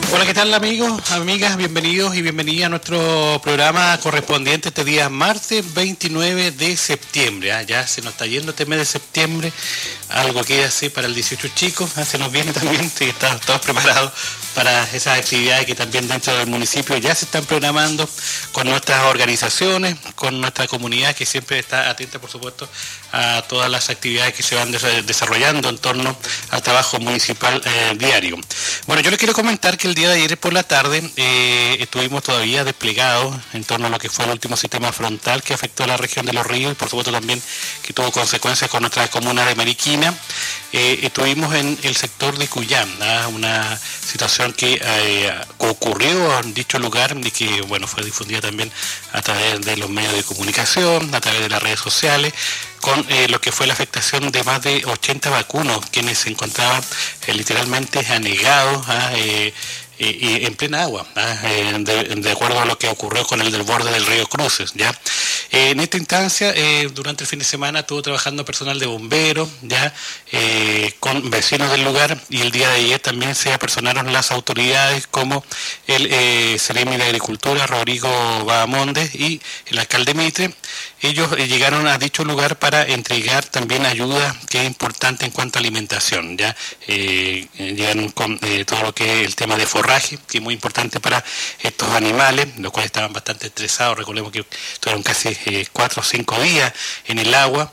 Hola, ¿qué tal amigos, amigas? Bienvenidos y bienvenidas a nuestro programa correspondiente este día martes 29 de septiembre. Ya se nos está yendo este mes de septiembre, algo que hace para el 18 chicos, se nos viene también, sí, estamos todos preparados para esas actividades que también dentro del municipio ya se están programando con nuestras organizaciones, con nuestra comunidad que siempre está atenta, por supuesto, a todas las actividades que se van desarrollando en torno al trabajo municipal diario. Bueno, yo les quiero comentar que el día de ayer por la tarde estuvimos todavía desplegados en torno a lo que fue el último sistema frontal que afectó a la región de Los Ríos y por supuesto también que tuvo consecuencias con nuestra comuna de Mariquina. Estuvimos en el sector de Cuyán, una situación que ocurrió en dicho lugar y que bueno fue difundida también a través de los medios de comunicación, a través de las redes sociales, con lo que fue la afectación de más de 80 vacunos, quienes se encontraban literalmente anegados en plena agua, de acuerdo a lo que ocurrió con el del borde del río Cruces. ¿Ya? En esta instancia, durante el fin de semana estuvo trabajando personal de bomberos, ya con vecinos del lugar, y el día de ayer también se apersonaron las autoridades como el Seremi de Agricultura, Rodrigo Bahamondes, y el alcalde Mitre. Ellos llegaron a dicho lugar para entregar también ayuda que es importante en cuanto a alimentación. Ya llegaron con todo lo que es el tema de forraje, que es muy importante para estos animales, los cuales estaban bastante estresados. Recordemos que estuvieron casi 4 o 5 días en el agua,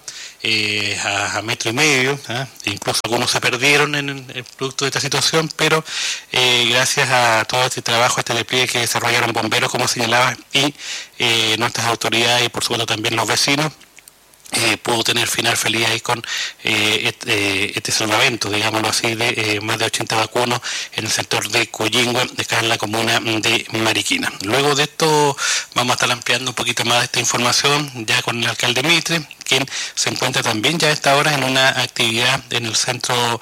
a metro y medio, incluso algunos se perdieron en el producto de esta situación, pero gracias a todo este trabajo, este despliegue que desarrollaron bomberos, como señalaba, y nuestras autoridades y por supuesto también los vecinos, pudo tener final feliz ahí con este salvamento, digámoslo así, de más de 80 vacunos en el sector de Coyingüe, acá en la comuna de Mariquina. Luego de esto vamos a estar ampliando un poquito más de esta información ya con el alcalde Mitre, quien se encuentra también ya a esta hora en una actividad en el centro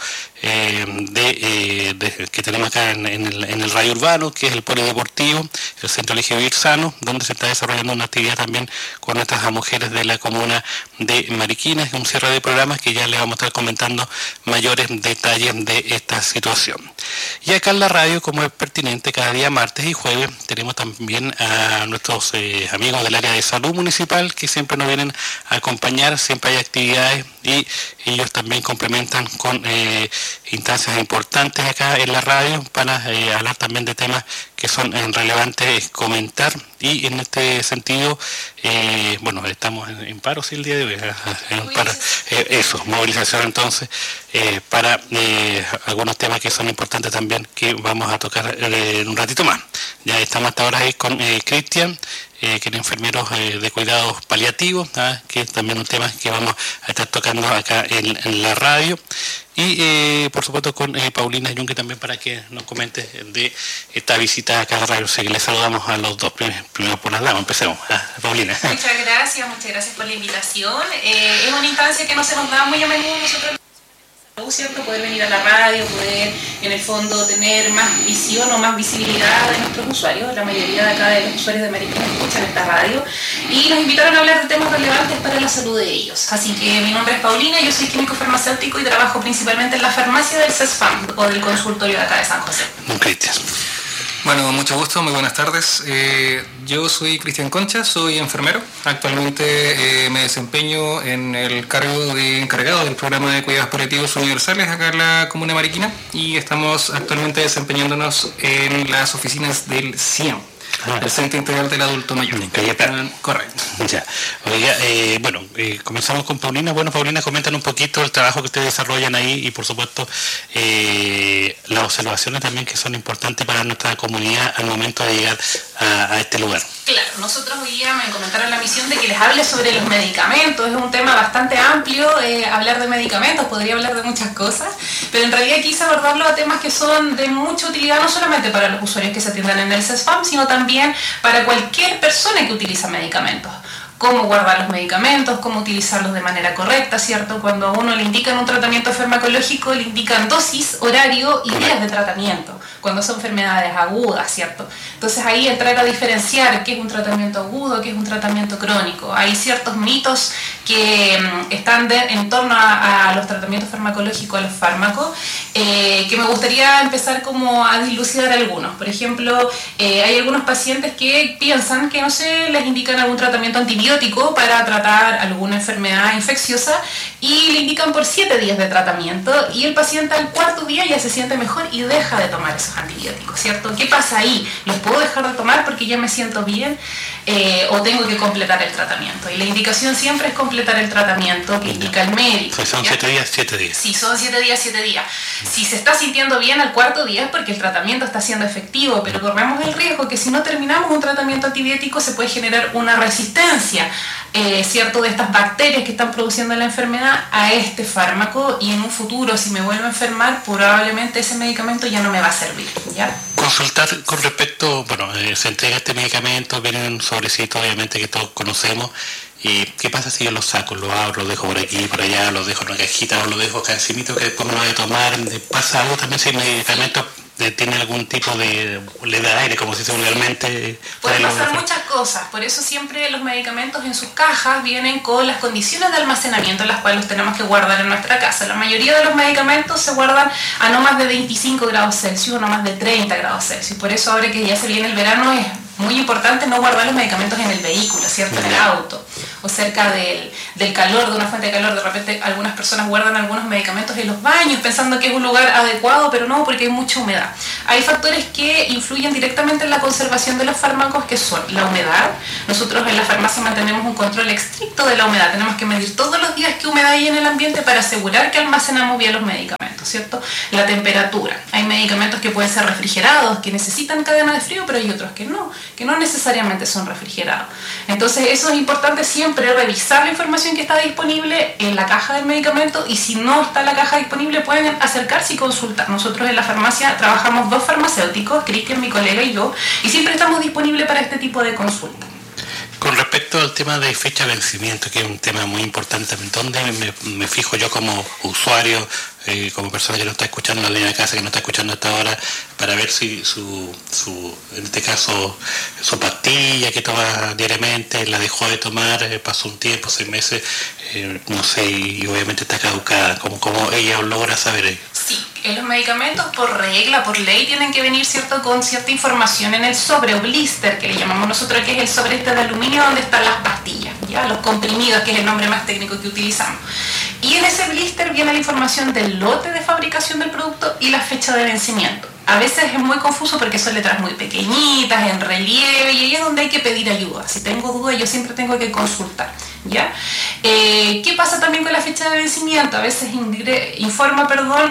que tenemos acá en el radio urbano, que es el polideportivo, el centro Elige Vivir Sano, donde se está desarrollando una actividad también con nuestras mujeres de la comuna de Mariquina. Es un cierre de programas que ya les vamos a estar comentando mayores detalles de esta situación. Y acá en la radio, como es pertinente, cada día martes y jueves tenemos también a nuestros amigos del área de salud municipal que siempre nos vienen a acompañar, siempre hay actividades y ellos también complementan con instancias importantes acá en la radio para hablar también de temas que son relevantes comentar, y en este sentido bueno, estamos en paro, sí, el día de hoy, movilización entonces para algunos temas que son importantes también, que vamos a tocar en un ratito más. Ya estamos hasta ahora ahí con Cristian, que es enfermero de cuidados paliativos, que es también un tema que vamos a estar tocando acá en la radio. Y por supuesto con Paulina Yunque también para que nos comente de esta visita acá a la radio. Así que les saludamos a los dos, primero por las damas. Empecemos. Paulina. Muchas gracias por la invitación. Es una instancia que no se nos da muy a menudo nosotros, ¿cierto? Poder venir a la radio, poder en el fondo tener más visión o más visibilidad de nuestros usuarios. La mayoría de acá de los usuarios de Mariquina escuchan esta radio y nos invitaron a hablar de temas relevantes para la salud de ellos. Así que mi nombre es Paulina, yo soy químico farmacéutico y trabajo principalmente en la farmacia del CESFAM o del consultorio de acá de San José. Cristian. Bueno, mucho gusto, muy buenas tardes. Yo soy Cristian Concha, soy enfermero. Actualmente me desempeño en el cargo de encargado del programa de cuidados paliativos universales acá en la comuna de Mariquina, y estamos actualmente desempeñándonos en las oficinas del CIEM, el Centro Integral del Adulto Mayor. Correcto. Ya. Oiga, comenzamos con Paulina. Bueno, Paulina, comentan un poquito el trabajo que ustedes desarrollan ahí y por supuesto las observaciones también que son importantes para nuestra comunidad al momento de llegar a este lugar. Claro, nosotros hoy día me comentaron la misión de que les hable sobre los medicamentos. Es un tema bastante amplio, hablar de medicamentos, podría hablar de muchas cosas, pero en realidad quise abordarlo a temas que son de mucha utilidad, no solamente para los usuarios que se atiendan en el CESFAM, sino también para cualquier persona que utiliza medicamentos. cómo guardar los medicamentos, cómo utilizarlos de manera correcta, ¿cierto? Cuando a uno le indican un tratamiento farmacológico, le indican dosis, horario y días de tratamiento, cuando son enfermedades agudas, ¿cierto? Entonces ahí entrar a diferenciar qué es un tratamiento agudo, qué es un tratamiento crónico. Hay ciertos mitos que están en torno a los tratamientos farmacológicos, a los fármacos, que me gustaría empezar como a dilucidar algunos. Por ejemplo, hay algunos pacientes que piensan que, no sé, les indican algún tratamiento antibiótico para tratar alguna enfermedad infecciosa y le indican por 7 días de tratamiento y el paciente al 4.º día ya se siente mejor y deja de tomar esos antibióticos, ¿cierto? ¿Qué pasa ahí? ¿Los puedo dejar de tomar porque ya me siento bien o tengo que completar el tratamiento? Y la indicación siempre es completar el tratamiento que indica el médico. Pues son 7 días, 7 días. Sí, son 7 días, 7 días. Si se está sintiendo bien al 4.º día es porque el tratamiento está siendo efectivo, pero corremos el riesgo que si no terminamos un tratamiento antibiótico se puede generar una resistencia, ¿cierto?, de estas bacterias que están produciendo la enfermedad a este fármaco y en un futuro si me vuelvo a enfermar probablemente ese medicamento ya no me va a servir, ¿ya? Consultar con respecto, bueno, se entrega este medicamento, viene en un sobrecito obviamente que todos conocemos. ¿Y qué pasa si yo lo saco, lo abro, lo dejo por aquí, por allá, lo dejo en una cajita o lo dejo acá encimito que después me lo voy a tomar? ¿Pasa algo también si el medicamento tiene algún tipo de, le da aire, como se dice vulgarmente? Pueden pasar muchas cosas, por eso siempre los medicamentos en sus cajas vienen con las condiciones de almacenamiento en las cuales los tenemos que guardar en nuestra casa. La mayoría de los medicamentos se guardan a no más de 25 grados Celsius, no más de 30 grados Celsius. Por eso ahora que ya se viene el verano es muy importante no guardar los medicamentos en el vehículo, ¿cierto? En el auto o cerca del calor, de una fuente de calor. De repente algunas personas guardan algunos medicamentos en los baños pensando que es un lugar adecuado, pero no, porque hay mucha humedad. Hay factores que influyen directamente en la conservación de los fármacos, que son la humedad. Nosotros en la farmacia mantenemos un control estricto de la humedad. Tenemos que medir todos los días qué humedad hay en el ambiente para asegurar que almacenamos bien los medicamentos, ¿cierto? La temperatura. Hay medicamentos que pueden ser refrigerados, que necesitan cadena de frío, pero hay otros que no necesariamente son refrigerados. Entonces eso es importante siempre, revisar la información que está disponible en la caja del medicamento y si no está la caja disponible pueden acercarse y consultar. Nosotros en la farmacia trabajamos 2 farmacéuticos, Cristian, mi colega y yo, y siempre estamos disponibles para este tipo de consulta. Con respecto al tema de fecha de vencimiento, que es un tema muy importante, ¿dónde me fijo yo como usuario, como persona que no está escuchando la línea de casa, que no está escuchando hasta ahora, para ver si en este caso, su pastilla que toma diariamente, la dejó de tomar, pasó un tiempo, 6 meses, no sé, y obviamente está caducada? ¿Cómo ella logra saber? Sí, los medicamentos por regla, por ley, tienen que venir, ¿cierto?, con cierta información en el sobre o blister, que le llamamos nosotros, que es el sobre este de aluminio donde están las pastillas, ¿ya? Los comprimidos, que es el nombre más técnico que utilizamos. Y en ese blister viene la información del lote de fabricación del producto y la fecha de vencimiento. A veces es muy confuso porque son letras muy pequeñitas, en relieve, y ahí es donde hay que pedir ayuda. Si tengo dudas, yo siempre tengo que consultar, ¿ya? ¿Qué pasa también con la fecha de vencimiento? A veces informa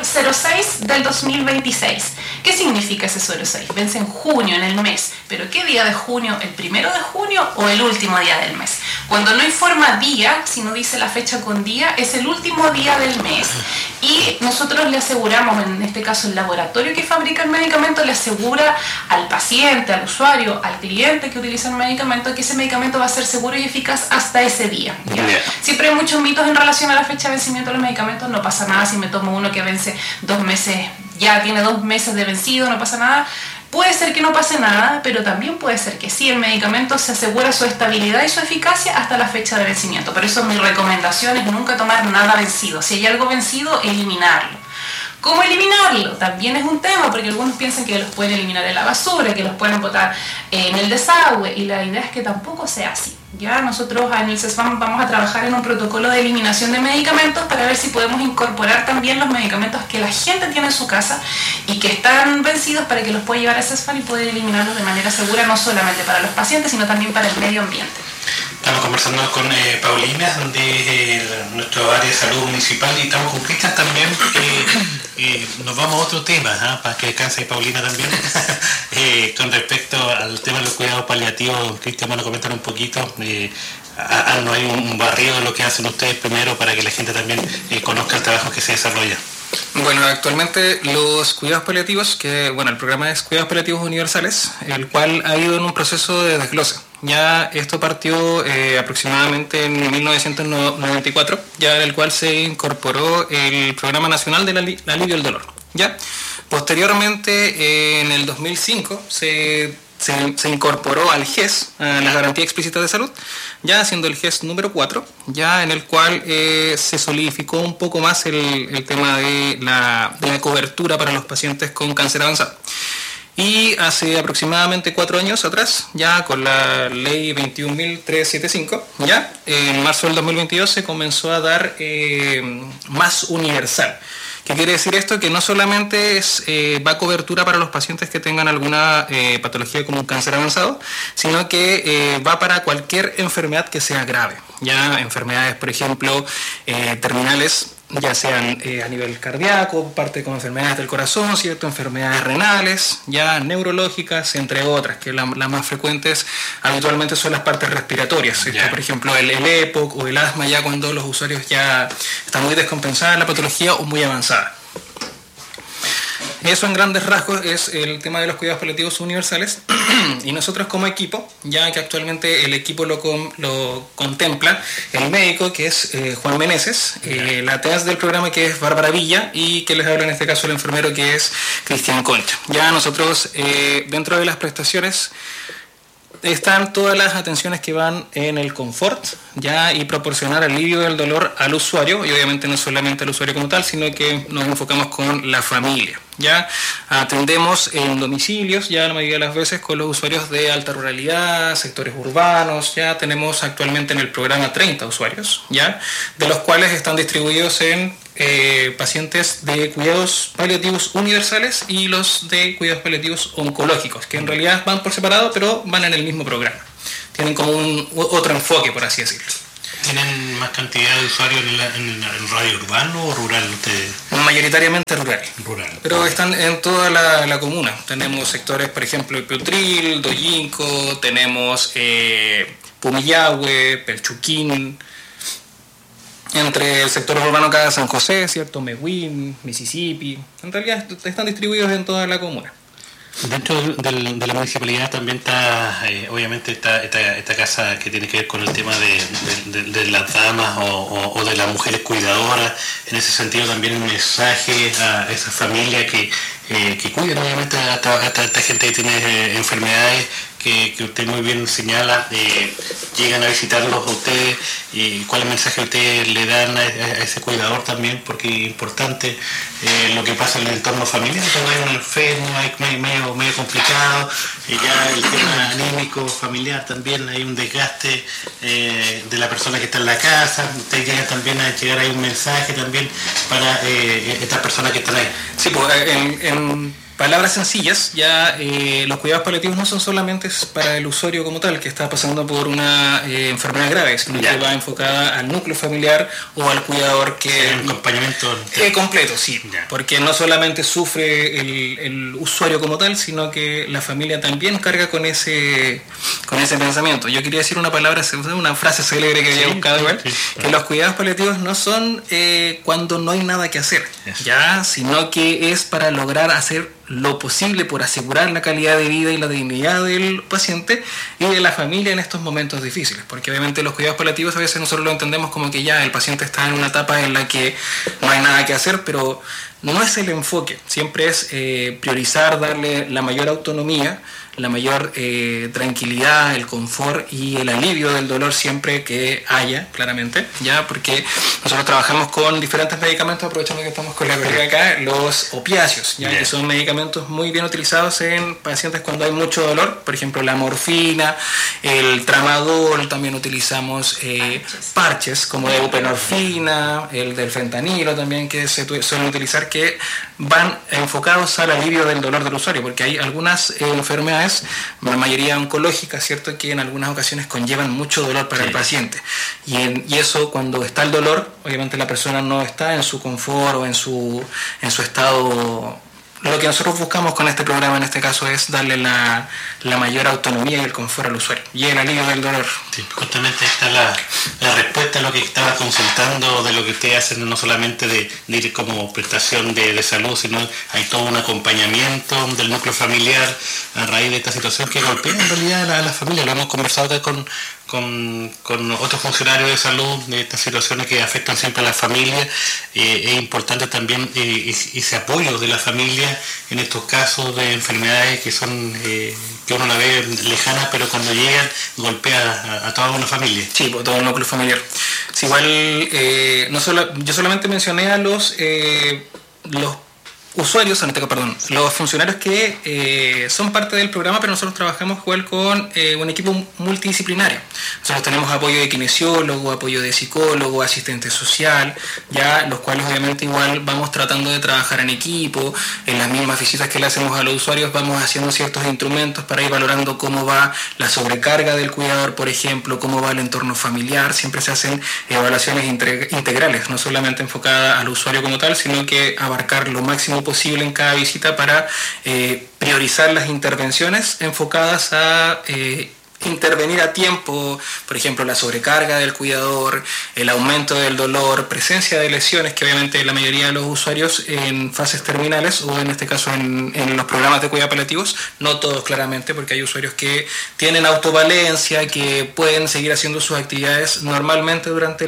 06 del 2026. ¿Qué significa ese 06? Vence en junio, en el mes. ¿Pero qué día de junio? ¿El 1 de junio o el último día del mes? Cuando no informa día, si no dice la fecha con día, es el último día del mes. Y nosotros le aseguramos, en este caso el laboratorio que fabrica el medicamento, le asegura al paciente, al usuario, al cliente que utiliza el medicamento, que ese medicamento va a ser seguro y eficaz hasta ese día, ¿ya? Siempre hay muchos mitos en relación a la fecha de vencimiento de los medicamentos. No pasa nada si me tomo uno que vence 2 meses, ya tiene 2 meses de vencido, no pasa nada. Puede ser que no pase nada, pero también puede ser que sí, el medicamento se asegura su estabilidad y su eficacia hasta la fecha de vencimiento. Por eso mi recomendación es nunca tomar nada vencido. Si hay algo vencido, eliminarlo. ¿Cómo eliminarlo? También es un tema, porque algunos piensan que los pueden eliminar en la basura, que los pueden botar en el desagüe, y la idea es que tampoco sea así. Ya nosotros en el CESFAM vamos a trabajar en un protocolo de eliminación de medicamentos para ver si podemos incorporar también los medicamentos que la gente tiene en su casa y que están vencidos para que los pueda llevar a CESFAM y poder eliminarlos de manera segura, no solamente para los pacientes, sino también para el medio ambiente. Estamos conversando con Paulina, de nuestro área de salud municipal, y estamos con Cristian también, nos vamos a otro tema, para que descanse Paulina también, con respecto al tema de los cuidados paliativos. Cristian, bueno, comentar un poquito, no hay un barrido de lo que hacen ustedes primero para que la gente también conozca el trabajo que se desarrolla. Bueno, actualmente los cuidados paliativos, el programa es Cuidados Paliativos Universales, el cual ha ido en un proceso de desglose. Ya esto partió aproximadamente en 1994, ya en el cual se incorporó el Programa Nacional del Alivio del Dolor. ¿Ya? Posteriormente, en el 2005, se incorporó al GES, a la Garantía Explícita de Salud, ya siendo el GES número 4, ya en el cual se solidificó un poco más el tema de la cobertura para los pacientes con cáncer avanzado. Y hace aproximadamente 4 años atrás, ya con la ley 21.375, ya en marzo del 2022 se comenzó a dar más universal. ¿Qué quiere decir esto? Que no solamente va a cobertura para los pacientes que tengan alguna patología como un cáncer avanzado, sino que va para cualquier enfermedad que sea grave. Ya enfermedades, por ejemplo, terminales, ya sean a nivel cardíaco, parte con enfermedades del corazón, ¿cierto? Enfermedades renales, ya neurológicas, entre otras, que las más frecuentes habitualmente son las partes respiratorias, yeah. Por ejemplo, el EPOC o el asma, ya cuando los usuarios ya están muy descompensados en la patología o muy avanzada. Eso en grandes rasgos es el tema de los cuidados paliativos universales y nosotros como equipo, ya que actualmente el equipo lo contempla el médico que es Juan Meneses, la TEAS del programa que es Bárbara Villa y que les habla en este caso el enfermero que es Cristian Concha. Ya nosotros dentro de las prestaciones están todas las atenciones que van en el confort, ya, y proporcionar alivio del dolor al usuario, y obviamente no solamente al usuario como tal, sino que nos enfocamos con la familia. Ya atendemos en domicilios, ya la mayoría de las veces con los usuarios de alta ruralidad, sectores urbanos. Ya tenemos actualmente en el programa 30 usuarios, ya, de los cuales están distribuidos en pacientes de cuidados paliativos universales y los de cuidados paliativos oncológicos, que en realidad van por separado, pero van en el mismo programa. Tienen como otro enfoque, por así decirlo. ¿Tienen más cantidad de usuarios en el radio urbano o rural ustedes? Mayoritariamente rural. Pero están en toda la comuna. Tenemos sectores, por ejemplo, Peutril, Doyinco, tenemos Pumillahue, Pelchuquín, entre el sector urbano acá de San José, ¿cierto? Mehuín, Mississippi. En realidad están distribuidos en toda la comuna. Dentro de la municipalidad también está, obviamente, esta casa que tiene que ver con el tema de las damas o de las mujeres cuidadoras. En ese sentido también un mensaje a esa familia que cuiden obviamente a esta gente que tiene enfermedades que usted muy bien señala, llegan a visitarlos a ustedes, y cuál es el mensaje que ustedes le dan a ese cuidador también, porque es importante lo que pasa en el entorno familiar, cuando hay un enfermo, hay medio complicado, ya el tema anímico familiar también, hay un desgaste de la persona que está en la casa. Ustedes llegan también a llegar ahí un mensaje también para estas personas que están ahí. Sí, pues en palabras sencillas, ya los cuidados paliativos no son solamente para el usuario como tal, que está pasando por una enfermedad grave, sino que va enfocada al núcleo familiar o al cuidador que... un acompañamiento completo, sí, ya. Porque no solamente sufre el usuario como tal, sino que la familia también carga con ese pensamiento. Yo quería decir una frase célebre que había buscado igual, que los cuidados paliativos no son cuando no hay nada que hacer, ya, sino que es para lograr hacer lo posible por asegurar la calidad de vida y la dignidad del paciente y de la familia en estos momentos difíciles, porque obviamente los cuidados paliativos a veces nosotros lo entendemos como que ya el paciente está en una etapa en la que no hay nada que hacer, pero no es el enfoque. Siempre es priorizar, darle la mayor autonomía, la mayor tranquilidad, el confort y el alivio del dolor siempre que haya, claramente, ya, porque nosotros trabajamos con diferentes medicamentos, aprovechando que estamos con la colega acá, los opiáceos, ya, que son medicamentos muy bien utilizados en pacientes cuando hay mucho dolor, por ejemplo la morfina, el tramadol, también utilizamos parches como de buprenorfina, el del fentanilo también que se suelen utilizar, que van enfocados al alivio del dolor del usuario, porque hay algunas enfermedades, la mayoría oncológicas, ¿cierto?, que en algunas ocasiones conllevan mucho dolor para el paciente. Y eso, cuando está el dolor, obviamente la persona no está en su confort o en su estado lo que nosotros buscamos con este programa en este caso es darle la mayor autonomía y el confort al usuario y el alivio del dolor. Sí, justamente está la respuesta a lo que estaba consultando, de lo que ustedes hacen, no solamente de ir como prestación de salud, sino hay todo un acompañamiento del núcleo familiar a raíz de esta situación que golpea en realidad a la familia. Lo hemos conversado acá con otros funcionarios de salud, de estas situaciones que afectan siempre a la familia. Es importante también ese apoyo de la familia en estos casos de enfermedades que son que uno la ve lejana, pero cuando llegan golpea a toda una familia. Sí, por todo el núcleo familiar. Sí, igual yo solamente mencioné a los usuarios, los funcionarios que son parte del programa, pero nosotros trabajamos igual con un equipo multidisciplinario. Nosotros tenemos apoyo de kinesiólogo, apoyo de psicólogo, asistente social, ya los cuales obviamente igual vamos tratando de trabajar en equipo. En las mismas visitas que le hacemos a los usuarios vamos haciendo ciertos instrumentos para ir valorando cómo va la sobrecarga del cuidador, por ejemplo, cómo va el entorno familiar. Siempre se hacen evaluaciones integrales, no solamente enfocadas al usuario como tal, sino que abarcar lo máximo posible en cada visita para priorizar las intervenciones enfocadas a intervenir a tiempo, por ejemplo, la sobrecarga del cuidador, el aumento del dolor, presencia de lesiones, que obviamente la mayoría de los usuarios en fases terminales, o en este caso en los programas de cuidados paliativos, no todos claramente, porque hay usuarios que tienen autovalencia, que pueden seguir haciendo sus actividades normalmente durante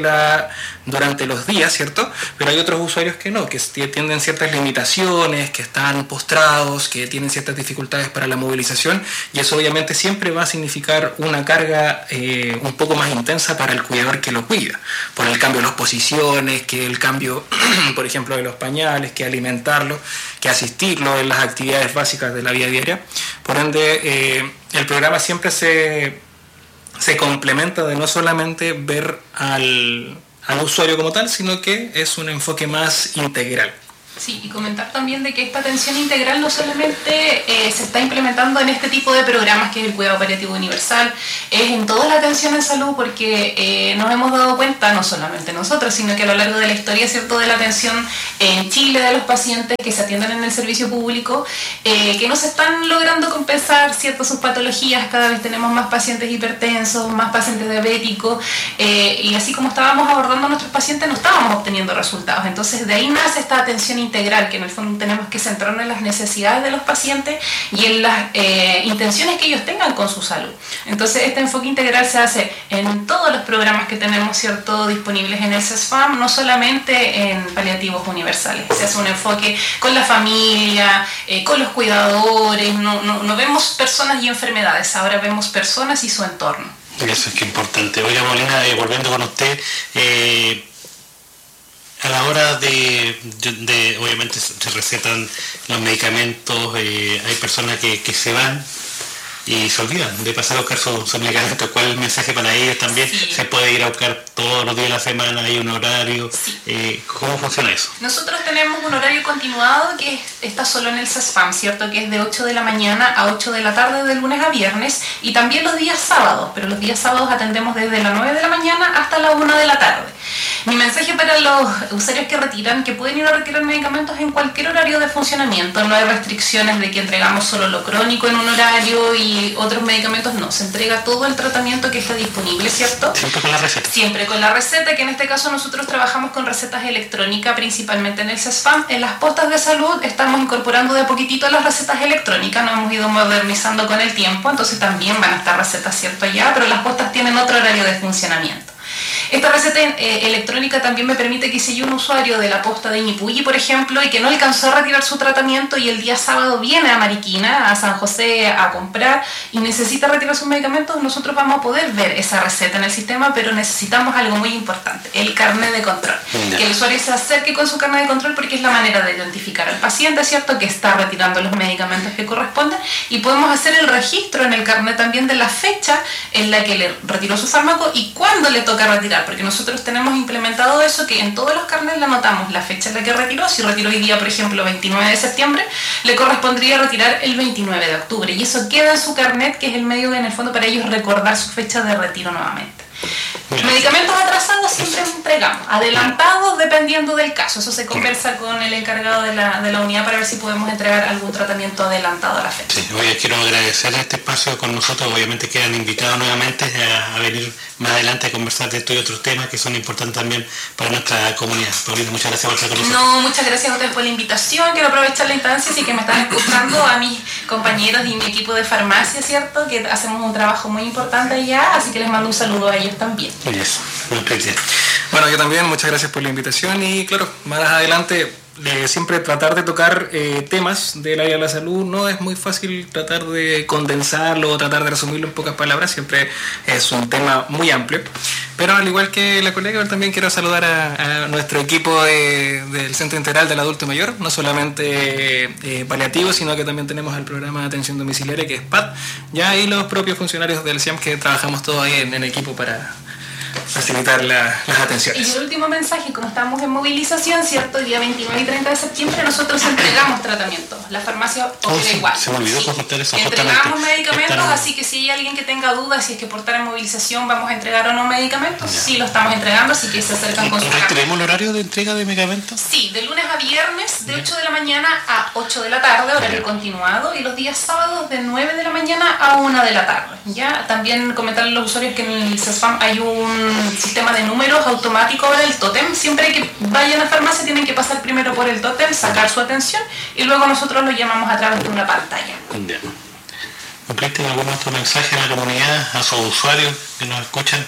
los días, ¿cierto? Pero hay otros usuarios que no, que tienen ciertas limitaciones, que están postrados, que tienen ciertas dificultades para la movilización, y eso obviamente siempre va a significar una carga un poco más intensa para el cuidador que lo cuida, por el cambio de las posiciones, que el cambio, por ejemplo, de los pañales, que alimentarlo, que asistirlo en las actividades básicas de la vida diaria. Por ende, el programa siempre se complementa de no solamente ver al usuario como tal, sino que es un enfoque más integral. Sí, y comentar también de que esta atención integral no solamente se está implementando en este tipo de programas que es el cuidado paliativo universal, es en toda la atención en salud, porque nos hemos dado cuenta, no solamente nosotros, sino que a lo largo de la historia, ¿cierto?, de la atención en Chile de los pacientes que se atienden en el servicio público, que no se están logrando compensar, ¿cierto?, sus patologías. Cada vez tenemos más pacientes hipertensos, más pacientes diabéticos, y así como estábamos abordando a nuestros pacientes, no estábamos obteniendo resultados. Entonces, de ahí nace esta atención integral, que en el fondo tenemos que centrarnos en las necesidades de los pacientes y en las intenciones que ellos tengan con su salud. Entonces, este enfoque integral se hace en todos los programas que tenemos, ¿cierto?, disponibles en el CESFAM, no solamente en paliativos universales. Se hace un enfoque con la familia, con los cuidadores. No vemos personas y enfermedades, ahora vemos personas y su entorno. Eso es que importante. Oiga, Molina, volviendo con usted, a la hora de obviamente se recetan los medicamentos, hay personas que se van y se olvidan de pasar a buscar sus medicamentos. ¿Cuál es el mensaje para ellos también? Sí. ¿Se puede ir a buscar todos los días de la semana? ¿Hay un horario? Sí. ¿Cómo funciona eso? Nosotros tenemos un horario continuado que está solo en el CESFAM, ¿cierto? Que es de 8 de la mañana a 8 de la tarde de lunes a viernes, y también los días sábados, pero los días sábados atendemos desde las 9 de la mañana hasta la 1 de la tarde. Mi mensaje para los usuarios que retiran, que pueden ir a retirar medicamentos en cualquier horario de funcionamiento. No hay restricciones de que entregamos solo lo crónico en un horario y otros medicamentos no. Se entrega todo el tratamiento que esté disponible, ¿cierto? Siempre con la receta. Siempre con la receta, que en este caso nosotros trabajamos con recetas electrónicas, principalmente en el CESFAM. En las postas de salud estamos incorporando de a poquitito las recetas electrónicas, nos hemos ido modernizando con el tiempo, entonces también van a estar recetas, ¿cierto?, allá, pero las postas tienen otro horario de funcionamiento. Esta receta electrónica también me permite que si yo un usuario de la posta de Ñipulli, por ejemplo, y que no alcanzó a retirar su tratamiento y el día sábado viene a Mariquina, a San José, a comprar y necesita retirar sus medicamentos, nosotros vamos a poder ver esa receta en el sistema, pero necesitamos algo muy importante, el carnet de control. Que el usuario se acerque con su carnet de control, porque es la manera de identificar al paciente, ¿cierto?, que está retirando los medicamentos que corresponden, y podemos hacer el registro en el carnet también de la fecha en la que le retiró su fármaco y cuándo le toca retirar, porque nosotros tenemos implementado eso, que en todos los carnets le anotamos la fecha en la que retiró. Si retiró hoy día, por ejemplo, 29 de septiembre, le correspondría retirar el 29 de octubre, y eso queda en su carnet, que es el medio en el fondo para ellos recordar su fecha de retiro nuevamente. Medicamentos atrasados siempre entregamos, adelantados dependiendo del caso. Eso se conversa con el encargado de la unidad para ver si podemos entregar algún tratamiento adelantado a la fecha. Sí, oye, quiero agradecer este espacio con nosotros. Obviamente quedan invitados nuevamente a venir más adelante a conversar de esto y otros temas que son importantes también para nuestra comunidad. Paulina, muchas gracias por estar con nosotros. No, muchas gracias a ustedes por la invitación. Quiero aprovechar la instancia, así que me están escuchando, a mis compañeros y mi equipo de farmacia, ¿cierto? Que hacemos un trabajo muy importante allá, así que les mando un saludo a ellos también. Eso, bueno, yo también, muchas gracias por la invitación y claro, más adelante siempre tratar de tocar temas del área de la salud. No es muy fácil tratar de condensarlo o tratar de resumirlo en pocas palabras, siempre es un tema muy amplio, pero al igual que la colega, también quiero saludar a nuestro equipo del Centro Integral del Adulto Mayor, no solamente paliativo, sino que también tenemos el programa de atención domiciliaria que es PAD, ya y los propios funcionarios del SIAM que trabajamos todos ahí en equipo para facilitar las atenciones. Y el último mensaje, como estamos en movilización, ¿cierto? El día 29 y 30 de septiembre nosotros entregamos tratamientos. La farmacia opera igual. Se me olvidó consultar eso. Entregamos medicamentos, así que si hay alguien que tenga dudas, si es que por estar en movilización vamos a entregar o no medicamentos, sí lo estamos entregando, así que se acercan con su carta. ¿Tenemos el horario de entrega de medicamentos? Sí, de lunes a viernes, de 8 de la mañana a 8 de la tarde, horario continuado, y los días sábados de 9 de la mañana a 1 de la tarde. Ya, también comentarle a los usuarios que en el CESFAM hay un sistema de números automático ahora, el tótem. Siempre que vayan a farmacia tienen que pasar primero por el tótem, sacar su atención y luego nosotros lo llamamos a través de una pantalla. ¿Cristian, algún otro mensaje a la comunidad, a sus usuarios que nos escuchan?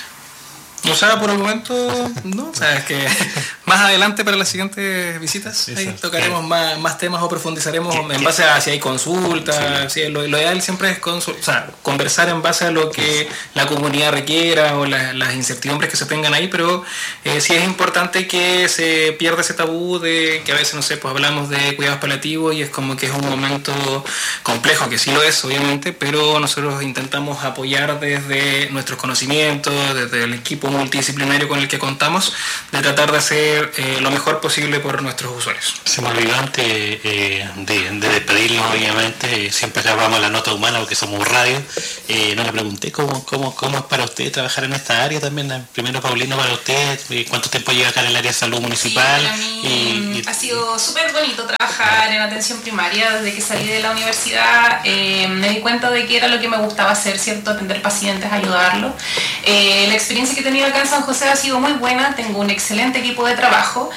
O sea, por el momento no, o sea, es que más adelante para las siguientes visitas ahí tocaremos más temas o profundizaremos en base a si hay consultas, si lo ideal siempre es conversar en base a lo que la comunidad requiera o las incertidumbres que se tengan ahí, pero sí es importante que se pierda ese tabú de que a veces, no sé, pues hablamos de cuidados paliativos y es como que es un momento complejo, que sí lo es obviamente, pero nosotros intentamos apoyar desde nuestros conocimientos, desde el equipo multidisciplinario con el que contamos, de tratar de hacer lo mejor posible por nuestros usuarios. Se me olvidó antes de despedirnos, obviamente, siempre grabamos la nota humana porque somos radio, no le pregunté cómo es para usted trabajar en esta área también. Primero, Paulina, para usted, ¿cuánto tiempo lleva acá en el área de salud municipal? Sí, ha sido súper bonito trabajar en atención primaria. Desde que salí de la universidad me di cuenta de que era lo que me gustaba hacer, ¿cierto? Atender pacientes, ayudarlos. La experiencia que he tenido acá en San José ha sido muy buena, tengo un excelente equipo de trabajo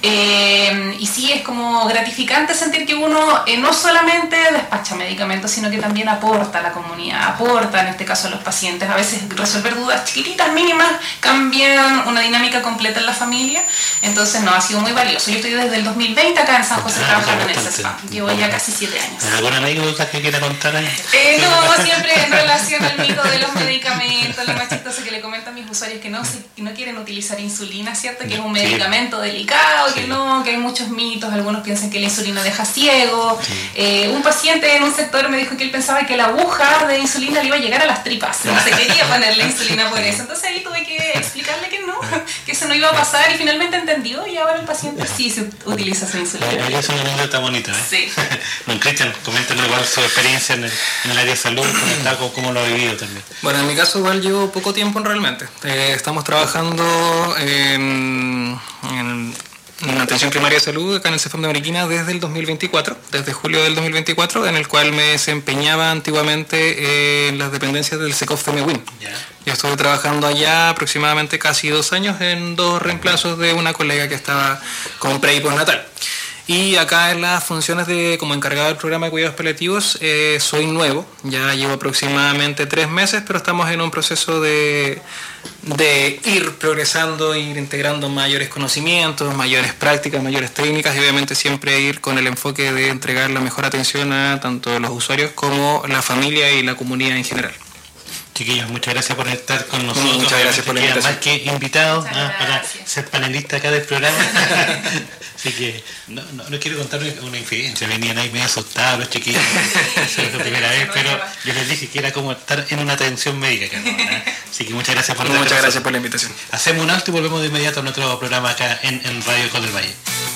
y sí, es como gratificante sentir que uno no solamente despacha medicamentos, sino que también aporta a la comunidad, aporta en este caso a los pacientes. A veces resolver dudas chiquititas, mínimas, cambian una dinámica completa en la familia, entonces no, ha sido muy valioso. Yo estoy desde el 2020 acá en San José trabajando en el CESFAM, llevo ya casi 7 años. ¿Alguna anécdota que quiera contar ahí? No, siempre en relación al mito de los medicamentos, lo más chistoso que le comento a mis usuarios que no quieren utilizar insulina, ¿cierto? Que es un medicamento delicado, que hay muchos mitos, algunos piensan que la insulina deja ciego. Un paciente en un sector me dijo que él pensaba que la aguja de insulina le iba a llegar a las tripas, no se quería poner la insulina por eso. Entonces ahí tuve que explicarle que no, que eso no iba a pasar y finalmente entendió y ahora el paciente sí se utiliza su insulina. Ahí es una anécdota bonita, ¿eh? Sí. Don Cristian, coméntenos igual su experiencia en el área de salud, cómo lo ha vivido también. Bueno, en mi caso igual llevo poco tiempo realmente. Estamos trabajando en atención primaria de salud acá en el CESFAM de Mariquina desde el 2024, desde julio del 2024, en el cual me desempeñaba antiguamente en las dependencias del SECOF de Mehuín. Yo estuve trabajando allá aproximadamente casi 2 años en 2 reemplazos de una colega que estaba con pre y postnatal. Y acá en las funciones como encargado del programa de cuidados paliativos soy nuevo, ya llevo aproximadamente 3 meses, pero estamos en un proceso de ir progresando, ir integrando mayores conocimientos, mayores prácticas, mayores técnicas y obviamente siempre ir con el enfoque de entregar la mejor atención a tanto los usuarios como la familia y la comunidad en general. Chiquillos, muchas gracias por estar con nosotros. Muchas gracias por la invitación. Más que invitados para ser panelista acá del programa. Así que no quiero contar una infidencia. Venían ahí medio asustados los chiquillos. Es la primera vez, pero yo les dije que era como estar en una atención médica acá, ¿no? Así que muchas gracias por Muchas gracias por la invitación. Hacemos un alto y volvemos de inmediato a nuestro programa acá en Radio Col del Valle.